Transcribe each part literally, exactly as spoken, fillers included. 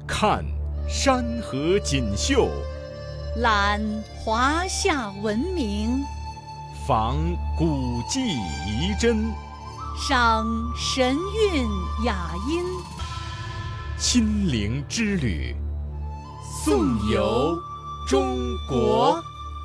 看山河锦绣， 览华夏文明， 访古迹遗珍， 赏神韵雅音， 亲临之旅，颂游中国。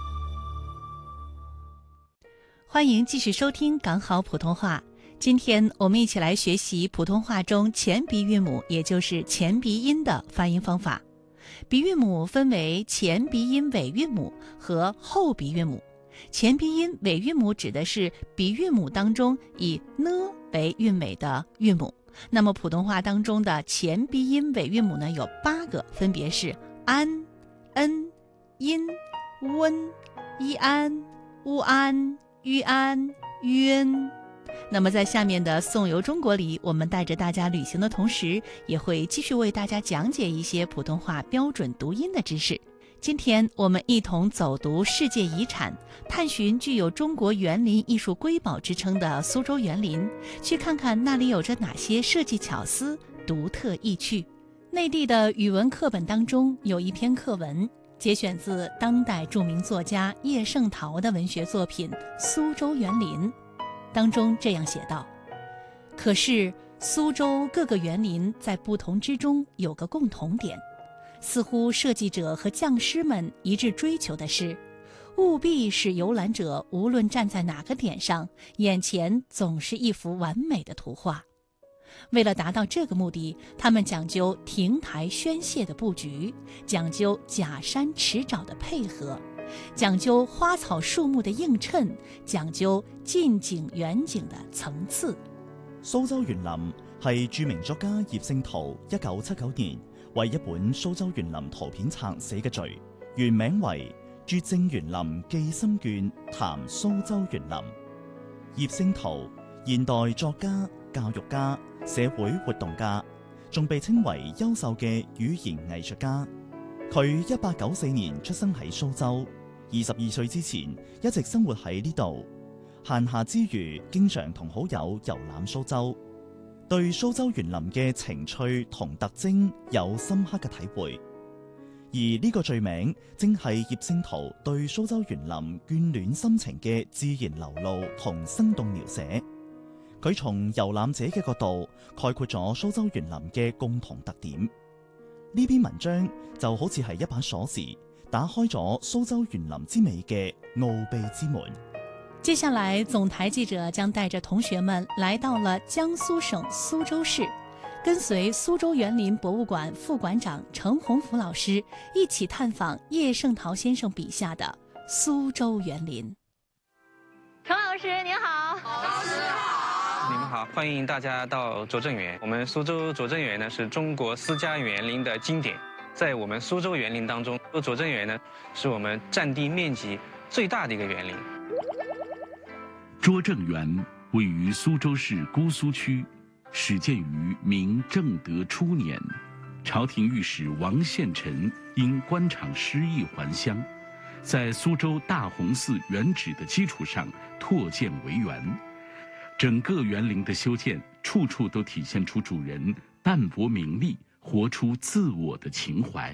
欢迎继续收听港好普通话。今天我们一起来学习普通话中前鼻韵母，也就是前鼻音的发音方法。鼻韵母分为前鼻音尾韵母和后鼻韵母。前鼻音尾韵母指的是鼻韵母当中以呢为韵尾的韵母。那么普通话当中的前鼻音尾韵母呢，有八个，分别是安、恩、因、温、一安、乌安、於安、冤。那么在下面的颂游中国里，我们带着大家旅行的同时，也会继续为大家讲解一些普通话标准读音的知识。今天我们一同走读世界遗产，探寻具有中国园林艺术瑰宝之称的苏州园林，去看看那里有着哪些设计巧思、独特意趣。内地的语文课本当中有一篇课文，节选自当代著名作家叶圣陶的文学作品《苏州园林》，当中这样写道：可是苏州各个园林在不同之中有个共同点，似乎设计者和匠师们一致追求的是，务必使游览者无论站在哪个点上，眼前总是一幅完美的图画。为了达到这个目的，他们讲究亭台轩榭的布局，讲究假山池沼的配合，讲究花草樹木的映襯，講究近景遠景的層次。 蘇州園林係著名作家葉聖陶一九七九年為一本蘇州園林圖片冊寫嘅序，原名為《拙政園林記心卷談蘇州園林》。葉聖陶，現代作家、教育家、社會活動家，仲被稱為優秀嘅語言藝術家。佢一八九四年出生喺蘇州，二十二歲之前一直生活喺呢度，閒暇之餘經常同好友遊覽蘇州，對蘇州園林嘅情趣同特徵有深刻嘅體會。而呢個序名正係葉聖陶對蘇州園林眷戀心情嘅自然流露同生動描寫。佢從遊覽者嘅角度概括咗蘇州園林嘅共同特點。呢篇文章就好似係一把鎖匙，打開咗蘇州園林之美嘅奧秘之門。 接下來，總台記者將帶着同學們來到了江蘇省蘇州市，跟隨蘇州園林博物館副館長程洪福老師一起探訪葉聖陶先生筆下的蘇州園林。 程老師您好。 老師好。你们好，欢迎大家到拙政园。我们苏州拙政园呢是中国私家园林的经典，在我们苏州园林当中，拙政园呢是我们占地面积最大的一个园林。 拙政园位于苏州市姑苏区，始建于明正德初年，朝廷御史王献臣因官场失意还乡，在苏州大洪寺原址的基础上拓建为园。整个园林的修建，处处都体现出主人淡泊名利、活出自我的情怀。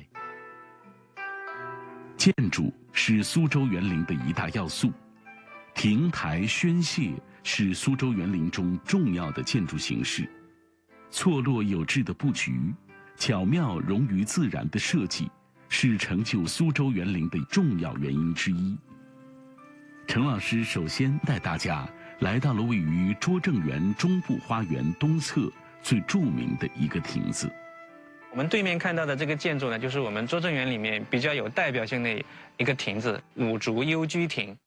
建筑是苏州园林的一大要素，亭台轩榭是苏州园林中重要的建筑形式。错落有致的布局，巧妙融于自然的设计，是成就苏州园林的重要原因之一。程老师首先带大家来到了位于拙政园中部花园东侧最著名的一个亭子。 我们对面看到的这个建筑呢，就是我们拙政园里面比较有代表性的一个亭子——五竹幽居亭。